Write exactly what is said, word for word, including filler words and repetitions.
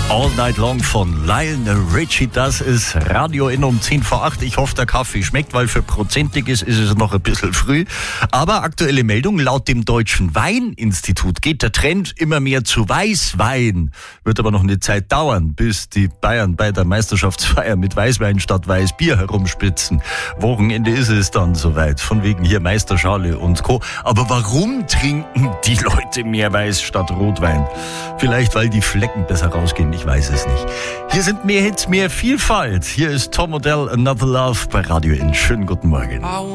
All Night Long von Lionel Richie, das ist Radio in um zehn vor acht. Ich hoffe, der Kaffee schmeckt, weil für Prozentiges ist es noch ein bisschen früh. Aber aktuelle Meldung, laut dem Deutschen Weininstitut geht der Trend immer mehr zu Weißwein. Wird aber noch eine Zeit dauern, bis die Bayern bei der Meisterschaftsfeier mit Weißwein statt Weißbier herumspitzen. Wochenende ist es dann soweit, von wegen hier Meisterschale und Co. Aber warum trinken die Leute mehr Weiß statt Rotwein? Vielleicht, weil die Flecken besser rausgehen. Ich weiß es nicht. Hier sind mehr Hits, mehr Vielfalt. Hier ist Tom Odell, Another Love bei Radio N. Schönen guten Morgen.